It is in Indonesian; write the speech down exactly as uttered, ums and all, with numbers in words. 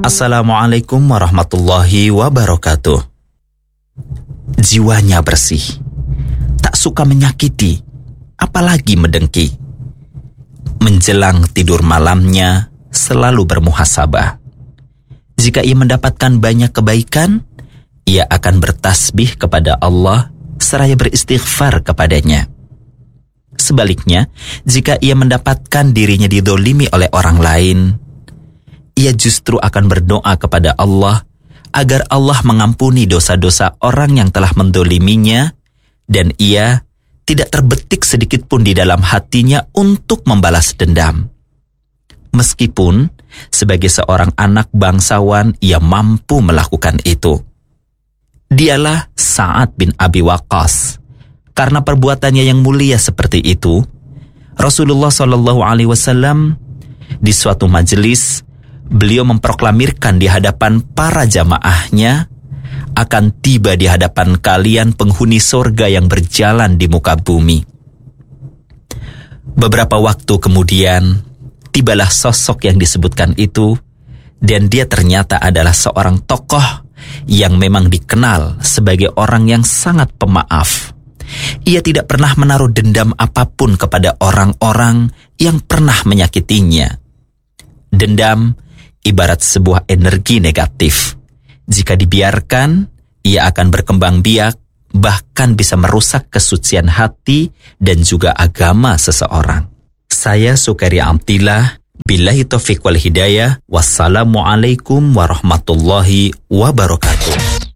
Assalamualaikum warahmatullahi wabarakatuh. Jiwanya bersih, tak suka menyakiti, apalagi mendengki. Menjelang tidur malamnya selalu bermuhasabah. Jika ia mendapatkan banyak kebaikan, ia akan bertasbih kepada Allah seraya beristighfar kepadanya. Sebaliknya, jika ia mendapatkan dirinya didolimi oleh orang lain, ia justru akan berdoa kepada Allah agar Allah mengampuni dosa-dosa orang yang telah mendoliminya, dan ia tidak terbetik sedikit pun di dalam hatinya untuk membalas dendam. Meskipun sebagai seorang anak bangsawan ia mampu melakukan itu. Dialah Sa'ad bin Abi Waqqas. Karena perbuatannya yang mulia seperti itu, Rasulullah shallallahu alaihi wasallam di suatu majelis, beliau memproklamirkan di hadapan para jamaahnya, akan tiba di hadapan kalian penghuni surga yang berjalan di muka bumi. Beberapa waktu kemudian, tibalah sosok yang disebutkan itu, dan dia ternyata adalah seorang tokoh yang memang dikenal sebagai orang yang sangat pemaaf. Ia tidak pernah menaruh dendam apapun kepada orang-orang yang pernah menyakitinya. Dendam ibarat sebuah energi negatif. Jika dibiarkan, ia akan berkembang biak, bahkan bisa merusak kesucian hati dan juga agama seseorang. Saya Sukaria Amtillah, billahi taufiq wal hidayah, wassalamualaikum warahmatullahi wabarakatuh.